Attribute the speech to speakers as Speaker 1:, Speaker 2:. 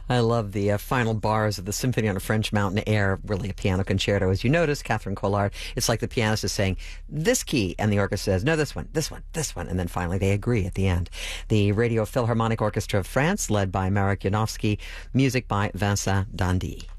Speaker 1: I love the final bars of the Symphony on a French Mountain Air, really a piano concerto. As you notice, Catherine Collard, it's like the pianist is saying, this key, and the orchestra says, no, this one, this one, this one, and then finally they agree at the end. The Radio Philharmonic Orchestra of France, led by Marek Janowski, music by Vincent Dandy.